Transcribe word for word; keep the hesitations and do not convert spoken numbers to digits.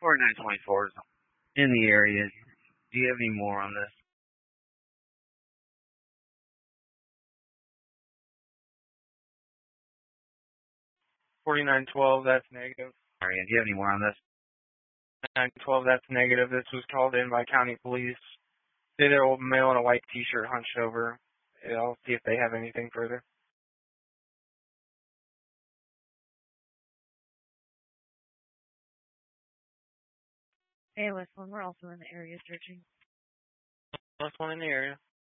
forty-nine twenty-four is in the area. Do you have any more on this? forty-nine twelve, that's negative. All right, do you have any more on this? nine twelve, that's negative. This was called in by county police. Say they're old male in a white t-shirt hunched over. I'll see if they have anything further. Hey, West One, we're also in the area searching. West One in the area.